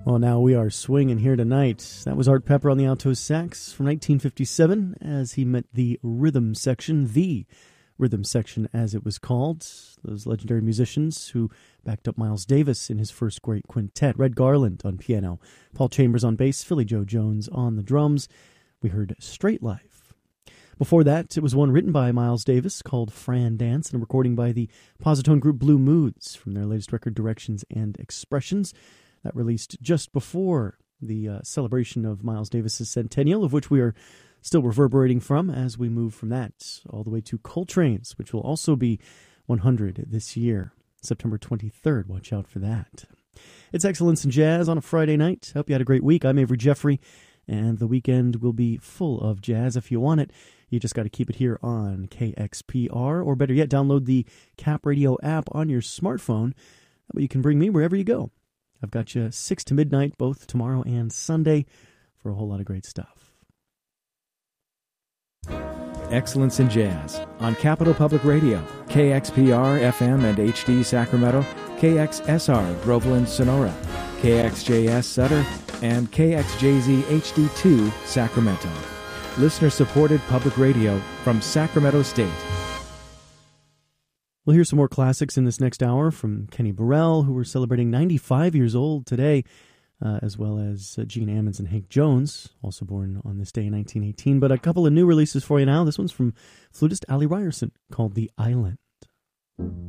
Well, now we are swinging here tonight. That was Art Pepper on the alto sax from 1957 as he met the rhythm section as it was called. Those legendary musicians who backed up Miles Davis in his first great quintet. Red Garland on piano, Paul Chambers on bass, Philly Joe Jones on the drums. We heard Straight Life. Before that, it was one written by Miles Davis called Fran Dance and a recording by the Positone group Blue Moods from their latest record Directions and Expressions. That released just before the celebration of Miles Davis's centennial, of which we are still reverberating from as we move from that all the way to Coltrane's, which will also be 100 this year, September 23rd. Watch out for that. It's Excellence in Jazz on a Friday night. Hope you had a great week. I'm Avery Jeffrey, and the weekend will be full of jazz. If you want it, you just got to keep it here on KXPR, or better yet, download the Cap Radio app on your smartphone. That way you can bring me wherever you go. I've got you 6 to midnight, both tomorrow and Sunday, for a whole lot of great stuff. Excellence in Jazz on Capital Public Radio, KXPR, FM and HD Sacramento, KXSR, Groveland, Sonora, KXJS, Sutter, and KXJZ HD2, Sacramento. Listener-supported public radio from Sacramento State. We'll hear some more classics in this next hour from Kenny Burrell, who are celebrating 95 years old today, as well as Gene Ammons and Hank Jones, also born on this day in 1918. But a couple of new releases for you now. This one's from flutist Ali Ryerson, called The Island.